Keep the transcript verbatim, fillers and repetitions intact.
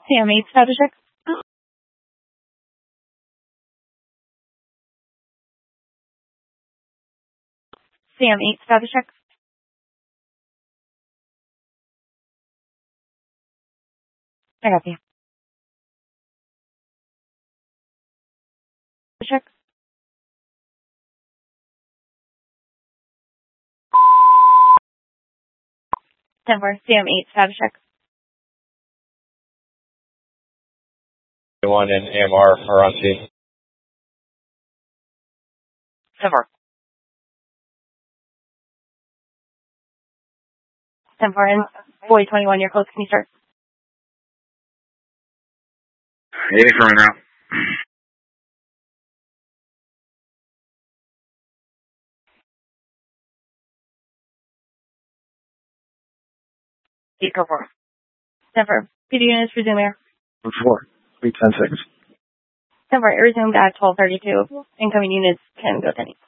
Sam eight, status check. Sam eight, status check. I got you. Check. ten four, Sam eight, status check. One and A M R are on scene. ten four. ten four and boy twenty-one, you're close. Can you start? eighty for now. eight, go four. ten four, P D units resume air. four. three ten six. ten four, resumed at twelve thirty-two. Incoming units can go ten eight.